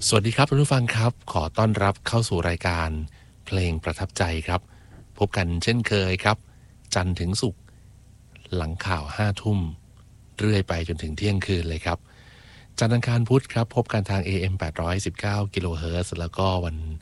สวัสดีครับคุณผู้ฟังครับขอต้อนรับเข้าสู่รายการเพลงประทับใจครับพบกันเช่นเคยครับจันทร์ถึงศุกร์หลังข่าว5 ทุ่มเรื่อยไปจนถึงเที่ยงคืนเลยครับจันทร์อังคารพุธครับพบกันทาง AM 819กิโลเฮิรตซ์แล้วก็วัน